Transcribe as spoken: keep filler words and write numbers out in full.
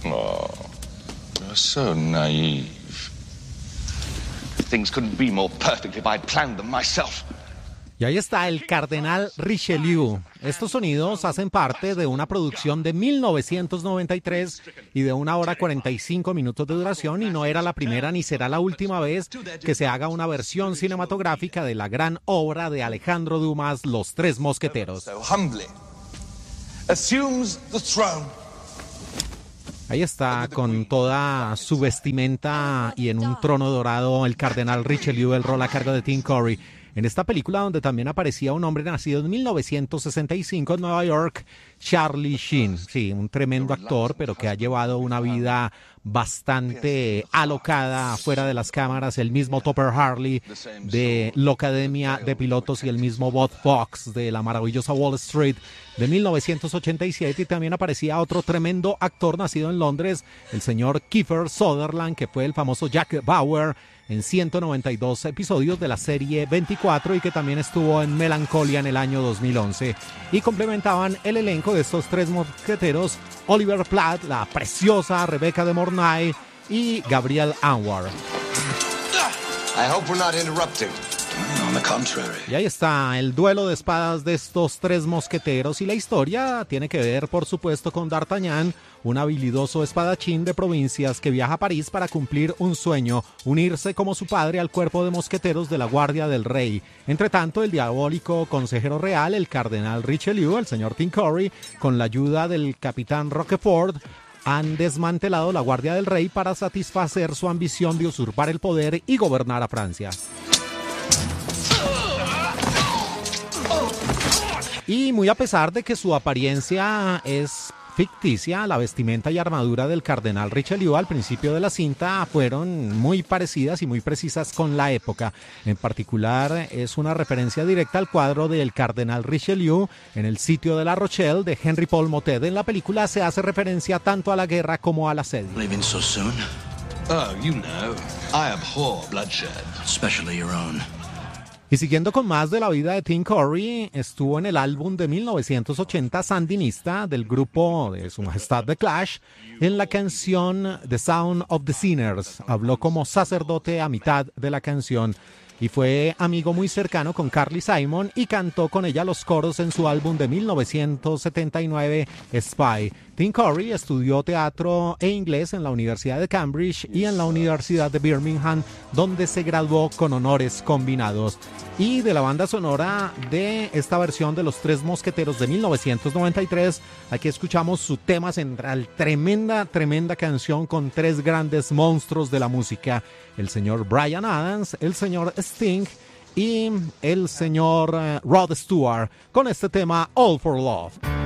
Oh, you're so naive. Things couldn't be more perfect if I'd planned them myself. Y ahí está el Cardenal Richelieu. Estos sonidos hacen parte de una producción de mil novecientos noventa y tres y de una hora cuarenta y cinco minutos de duración, y no era la primera ni será la última vez que se haga una versión cinematográfica de la gran obra de Alejandro Dumas, Los Tres Mosqueteros. Ahí está, con toda su vestimenta y en un trono dorado, el Cardenal Richelieu, el rol a cargo de Tim Curry. En esta película, donde también aparecía un hombre nacido en mil novecientos sesenta y cinco en Nueva York, Charlie Sheen. Sí, un tremendo actor, pero que ha llevado una vida bastante alocada fuera de las cámaras. El mismo Topper Harley de la Academia de Pilotos y el mismo Bob Fox de La Maravillosa Wall Street de mil novecientos ochenta y siete. Y también aparecía otro tremendo actor nacido en Londres, el señor Kiefer Sutherland, que fue el famoso Jack Bauer en ciento noventa y dos episodios de la serie veinticuatro, y que también estuvo en Melancolía en el año dos mil once. Y complementaban el elenco de estos tres mosqueteros Oliver Platt, la preciosa Rebecca de Mornay y Gabriel Anwar. I hope we're not interrupting. On the contrary. Y ahí está el duelo de espadas de estos tres mosqueteros, y la historia tiene que ver, por supuesto, con D'Artagnan, un habilidoso espadachín de provincias que viaja a París para cumplir un sueño: unirse como su padre al cuerpo de mosqueteros de la Guardia del Rey. Entre tanto, el diabólico consejero real, el Cardenal Richelieu, el señor Tim Curry, con la ayuda del capitán Roquefort, han desmantelado la Guardia del Rey para satisfacer su ambición de usurpar el poder y gobernar a Francia. Y muy a pesar de que su apariencia es ficticia, la vestimenta y armadura del Cardenal Richelieu al principio de la cinta fueron muy parecidas y muy precisas con la época. En particular, es una referencia directa al cuadro del Cardenal Richelieu en el sitio de La Rochelle de Henry Paul Motet. En la película se hace referencia tanto a la guerra como al asedio. Leaving so soon? Oh, you know, I abhor bloodshed. Especially your own. Y siguiendo con más de la vida de Tim Curry, estuvo en el álbum de mil novecientos ochenta Sandinista del grupo de Su Majestad The Clash, en la canción The Sound of the Sinners. Habló como sacerdote a mitad de la canción y fue amigo muy cercano con Carly Simon, y cantó con ella los coros en su álbum de mil novecientos setenta y nueve, Spy. Tim Curry estudió teatro e inglés en la Universidad de Cambridge y en la Universidad de Birmingham, donde se graduó con honores combinados. Y de la banda sonora de esta versión de Los Tres Mosqueteros de mil novecientos noventa y tres, aquí escuchamos su tema central, tremenda, tremenda canción con tres grandes monstruos de la música: el señor Bryan Adams, el señor Sting y el señor Rod Stewart, con este tema All for Love.